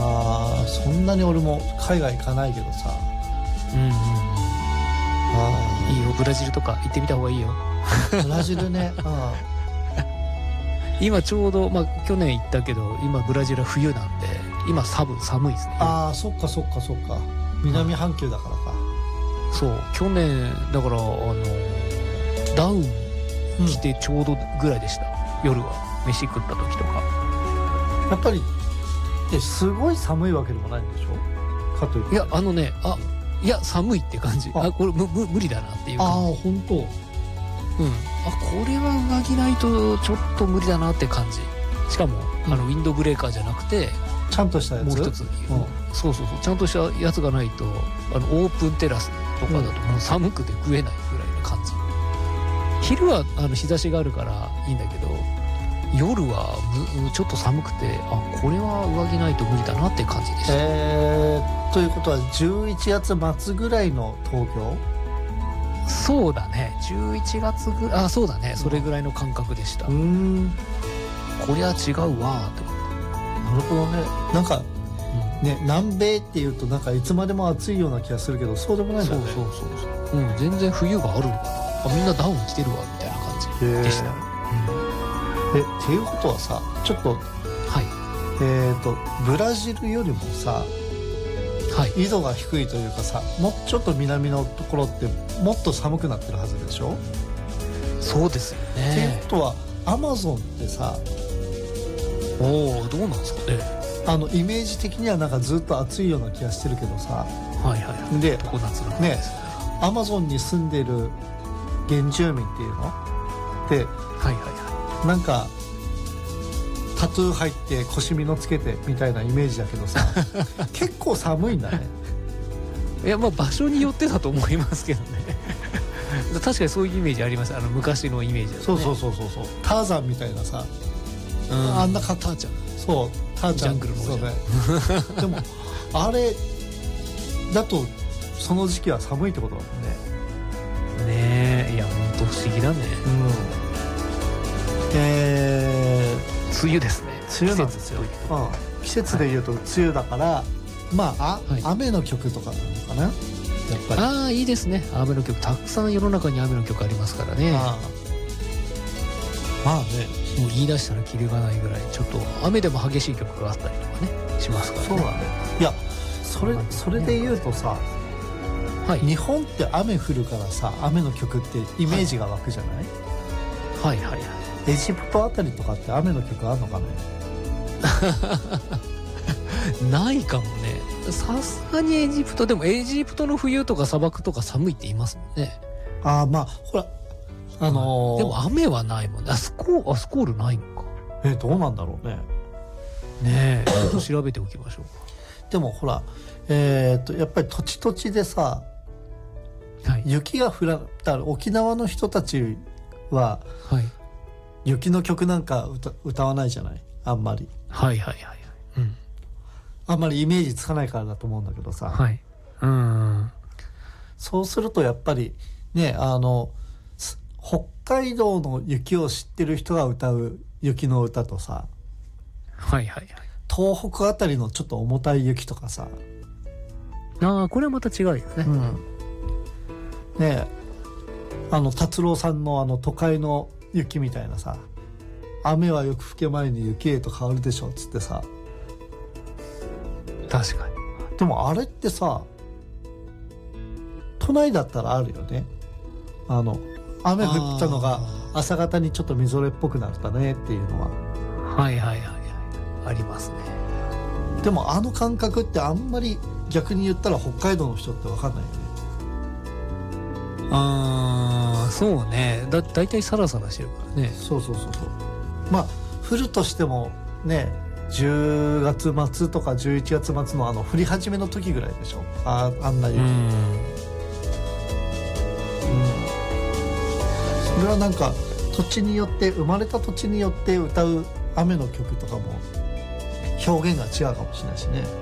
ああ、そんなに俺も海外行かないけどさ。 いいよ、ブラジルとか行ってみた方がいいよ。 ブラジルね。 今ちょうど、去年行ったけど、今ブラジルは冬なんで、今寒いですね。 ああ、そっか。南半球だからか。 そう、去年だからダウン着てちょうどぐらいでした、夜は飯食った時とか。 やっぱりすごい寒いわけでもないんでしょかといって。 いやいや寒いって感じ。これ無理だなっていう感じ。 本当。 これは上着ないとちょっと無理だなって感じ。しかもウィンドブレーカーじゃなくてちゃんとしたやつ、 もう一つ、そうちゃんとしたやつがないとオープンテラスとかだともう寒くて食えないぐらいの感じ。昼は日差しがあるからいいんだけど、夜はちょっと寒くて、これは上着ないと無理だなって感じでした。 ということは11月末ぐらいの東京？ そうだね、11月ぐらい、そうだね、それぐらいの感覚でした。こりゃ違うわって思った。 なるほどね。なんか、南米っていうとなんかいつまでも暑いような気がするけど、そうでもないんだね。 そう、全然冬があるのかな。みんなダウン着てるわみたいな感じでした。 っていうことはさ、ちょっとブラジルよりもさ、緯度が低いというかさ、もうちょっと南のところってもっと寒くなってるはずでしょ。 そうですよね。 っていうことはアマゾンってさ、 どうなんですかね。 イメージ的にはなんかずっと暑いような気がしてるけどさ。で、 常夏のね、アマゾンに住んでる原住民っていうので、なんかタトゥー入って腰みのつけてみたいなイメージだけどさ結構寒いんだね。 いや、場所によってだと思いますけどね確かにそういうイメージあります。昔のイメージだとね。そうターザンみたいなさ、あんなターちゃん、そうターちゃん、ジャングルの方じゃねでもあれだとその時期は寒いってことだもんね。 ねえ、いや本当不思議だね。梅雨ですね。 梅雨なんですよ。季節でいうと梅雨だから、雨の曲とかなのかな、やっぱり。 いいですね。雨の曲たくさん世の中に雨の曲ありますからね。もう言い出したらキリがないぐらい、ちょっと雨でも激しい曲があったりとかねしますからね。 そうだね。いや、それで言うとさ、日本って雨降るからさ、雨の曲ってイメージが湧くじゃない？エジプトあたりとかって雨の曲あんのかねないかもね。さすがにエジプト、でもエジプトの冬とか砂漠とか寒いって言いますもんね。 ほらでも雨はないもんね。スコールないのか。 どうなんだろうね。 ねえ、ちょっと調べておきましょうか。 でもほら、やっぱり土地土地でさ、雪が降らったら沖縄の人たちは、雪の曲なんか歌わないじゃない、あんまり。あんまりイメージつかないからだと思うんだけどさ。そうするとやっぱりね、北海道の雪を知ってる人が歌う雪の歌とさ、東北あたりのちょっと重たい雪とかさ、 これはまた違うよね。 ねえ、達郎さんの都会の雪みたいなさ、雨はよく更け前に雪へと変わるでしょっつってさ。 確かに。 でもあれってさ、都内だったらあるよね。雨降ったのが朝方にちょっとみぞれっぽくなったねっていうのは。 ありますね。 でも感覚ってあんまり逆に言ったら北海道の人って分かんないよね。 そうね。だいたいサラサラしてるからね。 そう。降るとしてもね、10月末とか11月末の降り始めの時ぐらいでしょ、あんな雪。それはなんか土地によって、生まれた土地によって歌う雨の曲とかも表現が違うかもしれないしね。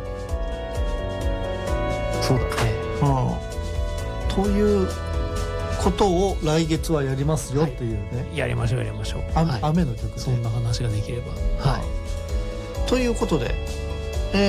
そうだね。 ということを来月はやりますよっていうね。 やりましょう。 雨の曲、 そんな話ができれば。 ということで、